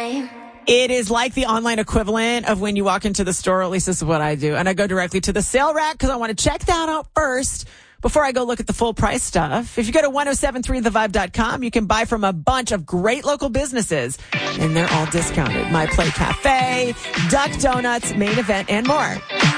time. It is like the online equivalent of when you walk into the store, at least this is what I do. And I go directly to the sale rack because I want to check that out first before I go look at the full price stuff. If you go to 1073thevibe.com, you can buy from a bunch of great local businesses, and they're all discounted. My Plate Cafe, Duck Donuts, Main Event, and more.